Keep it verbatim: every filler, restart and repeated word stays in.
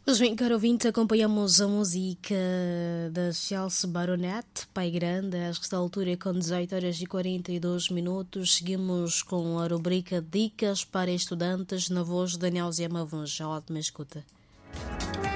Pois bem, caro ouvinte, acompanhamos a música da Chelsea Baronet, Pai Grande, a esta altura com dezoito horas e quarenta e dois minutos. Seguimos com a rubrica Dicas para Estudantes na voz de Daniel Zé Mavunja. Ótima escuta.